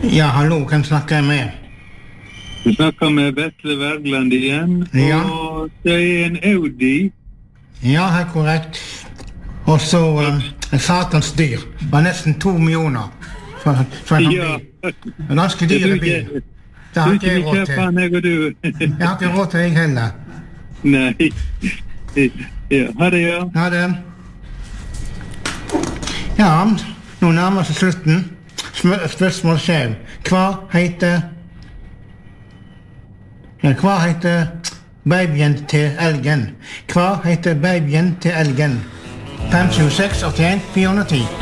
Ja, hallo, hvem snakker jeg med? Du snakker med Vetle Wergeland igjen, Ja. og det en Audi. Ja, helt korrekt. Og så en satans dyr. Det var nesten 2 millioner for en bil. En ganske dyr bil. Det har ikke jeg råd til. Jeg har ikke råd til jeg heller. Nei. Ja, ha det, ja. Ha det. Ja, nå nærmer seg slutten. Spørsmål skjev. Hva heter babyen til elgen? Hva heter babyen til elgen? 5, 7, 6, 81, 410.